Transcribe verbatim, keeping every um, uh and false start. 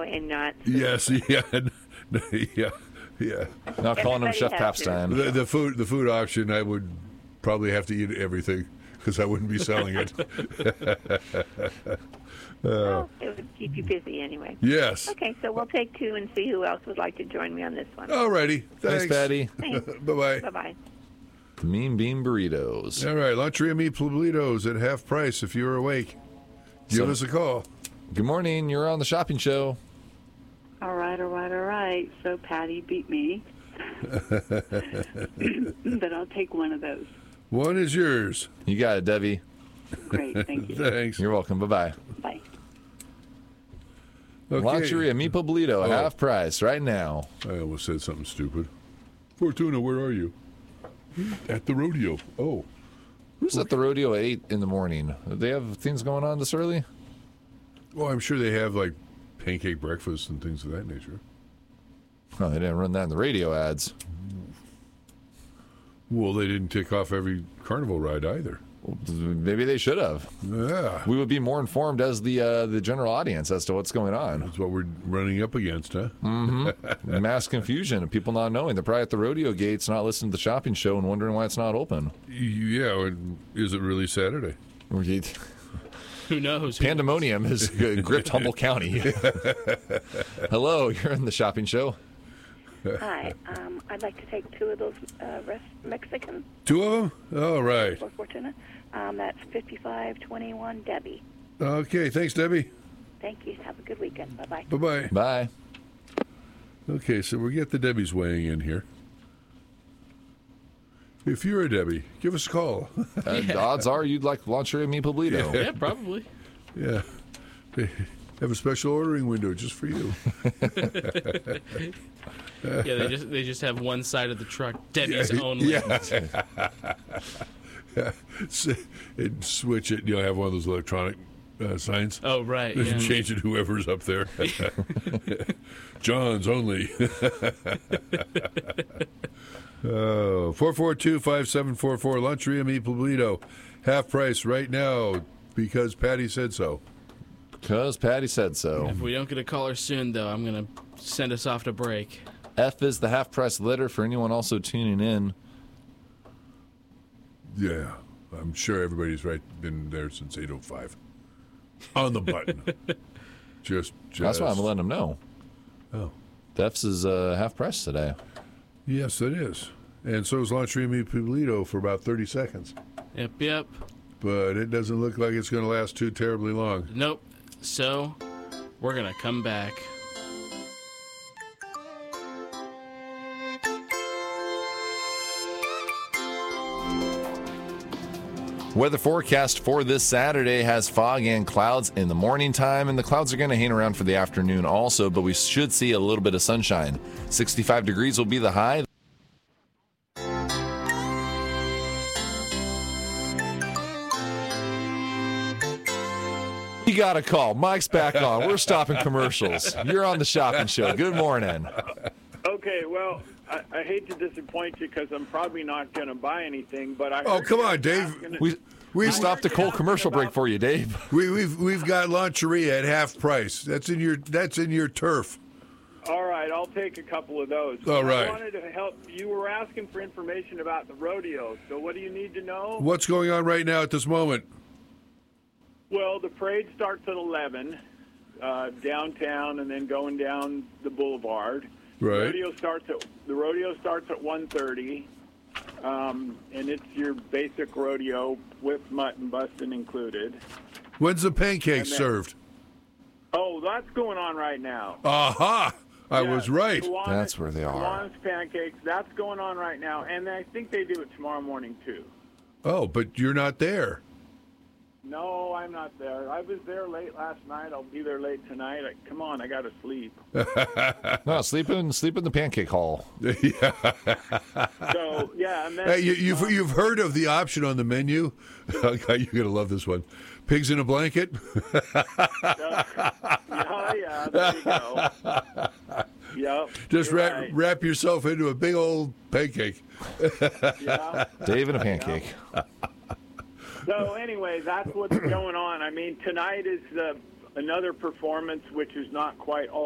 and not. Yes, yeah, yeah, yeah. Not calling him Everybody Chef has to. Papstein. The, the food, the food auction, I would probably have to eat everything because I wouldn't be selling it. Well, it would keep you busy anyway. Yes. Okay, so we'll take two and see who else would like to join me on this one. All righty. Thanks, Thanks, Patty. Thanks. Bye-bye. Bye-bye. Mean Bean Burritos. All right, Luncheria Meat Pueblitos at half price if you're awake. Give So- us a call. Good morning. You're on the shopping show. All right, all right, all right. So Patty beat me. But I'll take one of those. One is yours. You got it, Debbie. Great, thank you. Thanks. You're welcome. Bye-bye. Bye. Okay. Luncheria Meat Pueblito, Oh. half price right now. I almost said something stupid. Fortuna, where are you? At the rodeo. Oh. Who's at the rodeo at eight in the morning? Do they have things going on this early? Well, I'm sure they have, like, pancake breakfast and things of that nature. Oh, they didn't run that in the radio ads. Well, they didn't tick off every carnival ride either. Maybe they should have. Yeah. We would be more informed as the uh, the general audience as to what's going on. That's what we're running up against, huh? Mm-hmm. Mass confusion and people not knowing. They're probably at the rodeo gates, not listening to the shopping show and wondering why it's not open. Yeah, and is it really Saturday? Who knows? Pandemonium has gripped Humboldt County. Hello, you're in the shopping show. Hi, um, I'd like to take two of those uh, rest Mexican Two of them? All right. for Fortuna. Um, that's fifty-five twenty-one Debbie. Okay, thanks, Debbie. Thank you. Have a good weekend. Bye-bye. Bye-bye. Bye. Okay, so we get the Debbies weighing in here. If you're a Debbie, give us a call. Uh, Odds are you'd like Luncheria Meat Pueblito. Yeah, probably. Yeah. They have a special ordering window just for you. Yeah, they just they just have one side of the truck, Debbie's only. Yeah. Yeah. S- and switch it. You'll have one of those electronic uh, signs. Oh, right. Yeah. Change it whoever's up there. John's only. Oh, four four two, five seven four four, Luncheria Meat Pueblito. Half price right now because Patty said so. Because Patty said so. If we don't get a caller soon, though, I'm going to send us off to break. F is the half price letter for anyone also tuning in. Yeah, I'm sure everybody's right been there since eight oh five. On the button. just, just. That's why I'm letting them know. Oh. Def's is uh, half price today. Yes, it is. And so is Luncheria Meat Pueblito for about thirty seconds. Yep, yep. But it doesn't look like it's going to last too terribly long. Nope. So, we're going to come back. Weather forecast for this Saturday has fog and clouds in the morning time, and the clouds are going to hang around for the afternoon also, but we should see a little bit of sunshine. sixty-five degrees will be the high. You got a call. Mike's back on. We're stopping commercials. You're on the shopping show. Good morning. Okay, well, I, I hate to disappoint you because I'm probably not going to buy anything, but I. Oh, heard come you on, guys Dave. asking- We we I stopped a heard you cold asking commercial break about- for you, Dave. We, we've we've got Luncheria at half price. That's in your that's in your turf. All right, I'll take a couple of those. All right. I wanted to help. You were asking for information about the rodeo, so what do you need to know? What's going on right now at this moment? Well, the parade starts at eleven uh, downtown, and then going down the boulevard. Right. The rodeo starts at the rodeo starts at one thirty, um, and it's your basic rodeo with mutton busting included. When's the pancakes And then- served? Oh, that's going on right now. Aha! I Yeah, was right. Kiwanis- That's where they are. Kiwanis pancakes, that's going on right now, and I think they do it tomorrow morning too. Oh, but you're not there. No, I'm not there. I was there late last night. I'll be there late tonight. I, come on, I got to sleep. No, sleep in, sleep in the pancake hall. Yeah. So yeah, and then Hey, you, you've um, you've heard of the option on the menu? You're gonna love this one. Pigs in a blanket. oh yeah, there you go. Yep. Just you're wrap right. wrap yourself into a big old pancake. Yeah. Dave and a pancake. So anyway, that's what's going on. I mean, tonight is uh, another performance, which is not quite all.